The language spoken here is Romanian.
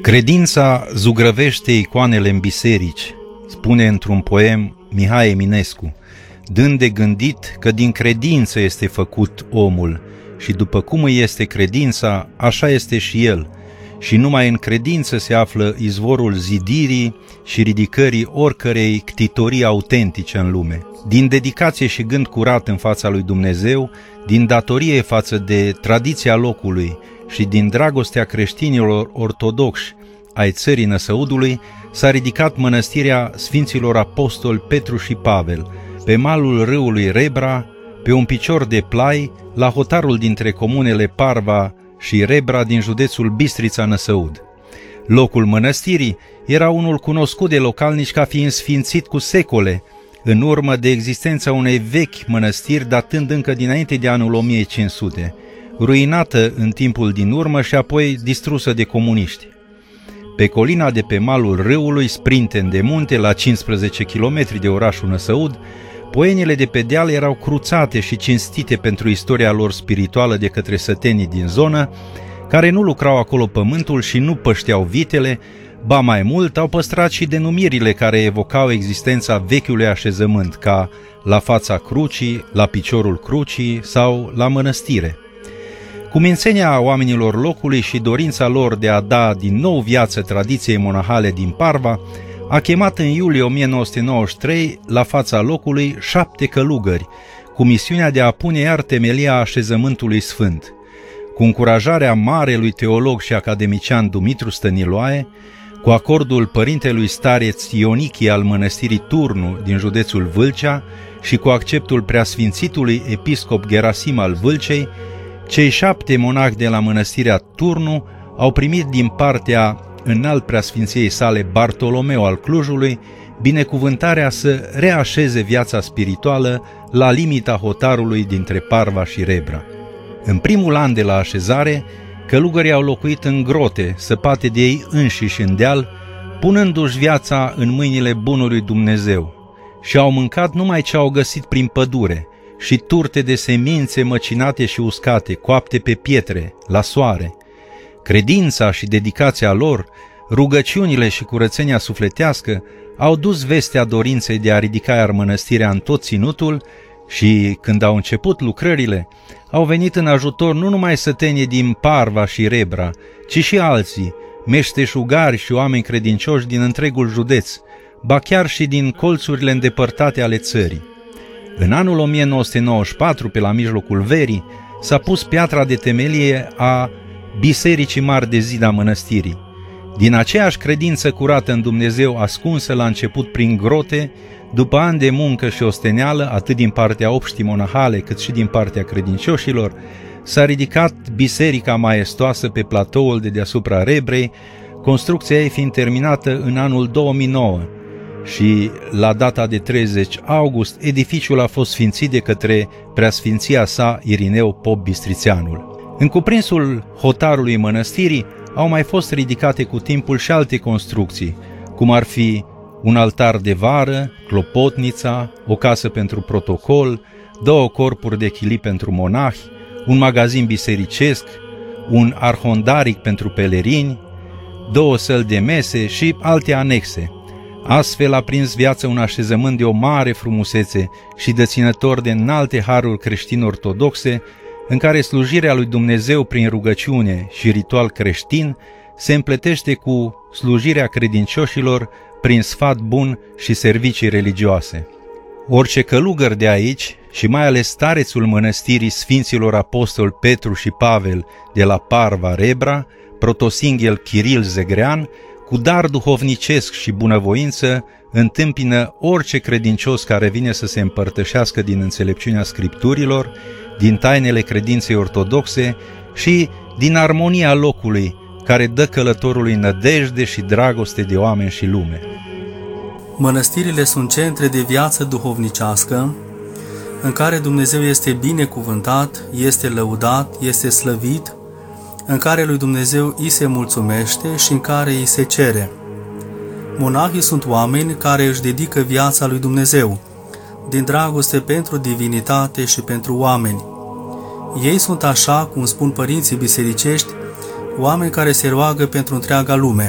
Credința zugrăvește icoanele în biserici, spune într-un poem Mihai Eminescu, dând de gândit că din credință este făcut omul și după cum îi este credința, așa este și el, și numai în credință se află izvorul zidirii și ridicării oricărei ctitorii autentice în lume. Din dedicație și gând curat în fața lui Dumnezeu, din datorie față de tradiția locului și din dragostea creștinilor ortodoxi ai țării Năsăudului, s-a ridicat mănăstirea Sfinților Apostoli Petru și Pavel, pe malul râului Rebra, pe un picior de plai, la hotarul dintre comunele Parva și Rebra din județul Bistrița Năsăud. Locul mănăstirii era unul cunoscut de localnici ca fiind sfințit cu secole, în urmă de existența unei vechi mănăstiri datând încă dinainte de anul 1500, ruinată în timpul din urmă și apoi distrusă de comuniști. Pe colina de pe malul râului, sprinten de munte, la 15 km de orașul Năsăud, poienile de pe deal erau cruțate și cinstite pentru istoria lor spirituală de către sătenii din zonă, care nu lucrau acolo pământul și nu pășteau vitele, ba mai mult au păstrat și denumirile care evocau existența vechiului așezământ, ca la fața crucii, la piciorul crucii sau la mănăstire. Cumințenia oamenilor locului și dorința lor de a da din nou viață tradiției monahale din Parva a chemat în iulie 1993 la fața locului 7 călugări, cu misiunea de a pune iar temelia așezământului sfânt. Cu încurajarea marelui teolog și academician Dumitru Stăniloae, cu acordul părintelui stareț Ionichi al mănăstirii Turnu din județul Vâlcea și cu acceptul preasfințitului episcop Gerasim al Vâlcei, cei 7 monahi de la mănăstirea Turnu au primit din partea înalt preasfinției sale Bartolomeu al Clujului binecuvântarea să reașeze viața spirituală la limita hotarului dintre Parva și Rebra. În primul an de la așezare, călugării au locuit în grote, săpate de ei înșiși în deal, punându-și viața în mâinile bunului Dumnezeu, și au mâncat numai ce au găsit prin pădure, și turte de semințe măcinate și uscate, coapte pe pietre, la soare. Credința și dedicația lor, rugăciunile și curățenia sufletească au dus vestea dorinței de a ridica iar mănăstirea în tot ținutul și, când au început lucrările, au venit în ajutor nu numai sătenii din Parva și Rebra, ci și alții, meșteșugari și oameni credincioși din întregul județ, ba chiar și din colțurile îndepărtate ale țării. În anul 1994, pe la mijlocul verii, s-a pus piatra de temelie a Bisericii Mari de Zid a mănăstirii. Din aceeași credință curată în Dumnezeu, ascunsă la început prin grote, după ani de muncă și osteneală, atât din partea obștii monahale cât și din partea credincioșilor, s-a ridicat biserica maestoasă pe platoul de deasupra Rebrei, construcția ei fiind terminată în anul 2009 și, la data de 30 august, edificiul a fost sfințit de către preasfinția sa Irineu Pop Bistrițeanul. În cuprinsul hotarului mănăstirii au mai fost ridicate cu timpul și alte construcții, cum ar fi un altar de vară, clopotnița, o casă pentru protocol, 2 corpuri de chilii pentru monahi, un magazin bisericesc, un arhondaric pentru pelerini, 2 săli de mese și alte anexe. Astfel a prins viață un așezământ de o mare frumusețe și deținător de înalte haruri creștin-ortodoxe, în care slujirea lui Dumnezeu prin rugăciune și ritual creștin se împletește cu slujirea credincioșilor prin sfat bun și servicii religioase. Orice călugăr de aici, și mai ales starețul mănăstirii Sfinților Apostoli Petru și Pavel de la Parva Rebra, protosinghel Chiril Zegrean, cu dar duhovnicesc și bunăvoință, întâmpină orice credincios care vine să se împărtășească din înțelepciunea Scripturilor, din tainele credinței ortodoxe și din armonia locului, care dă călătorului nădejde și dragoste de oameni și lume. Mănăstirile sunt centre de viață duhovnicească, în care Dumnezeu este binecuvântat, este lăudat, este slăvit, în care lui Dumnezeu îi se mulțumește și în care îi se cere. Monahii sunt oameni care își dedică viața lui Dumnezeu, din dragoste pentru divinitate și pentru oameni. Ei sunt, așa cum spun părinții bisericești, oameni care se roagă pentru întreaga lume.